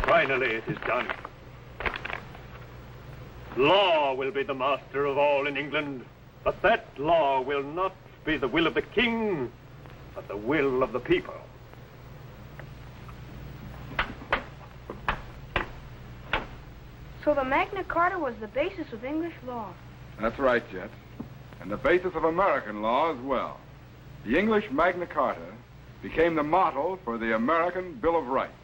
Finally, it is done. Law will be the master of all in England, but that law will not be the will of the king, but the will of the people. So the Magna Carta was the basis of English law. That's right, Jet. And the basis of American law as well. The English Magna Carta became the model for the American Bill of Rights.